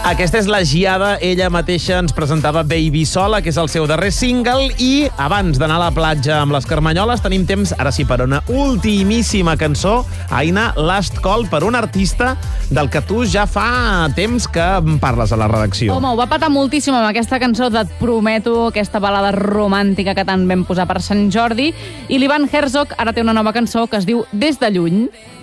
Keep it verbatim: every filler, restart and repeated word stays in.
Aquesta és la Giada, ella mateixa ens presentava Baby Sola, que és el seu darrer single, i abans d'anar a la platja amb les Carmanyoles tenim temps, ara sí, per una ultimíssima cançó, Aina, Last Call, per un artista del que tu ja fa temps que em parles a la redacció. Home, ho va patar moltíssim amb aquesta cançó d'Et prometo, aquesta balada romàntica que tant vam posar per Sant Jordi, i l'Ivan Herzog ara té una nova cançó que es diu Des de lluny.